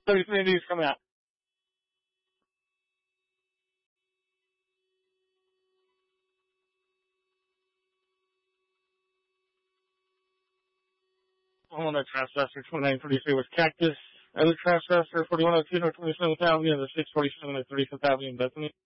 33 News coming out. Homeowner Trespasser 2933 was Cactus. Other Trespasser 4102 North 27th Avenue, the 647 at 35th Avenue in Bethany.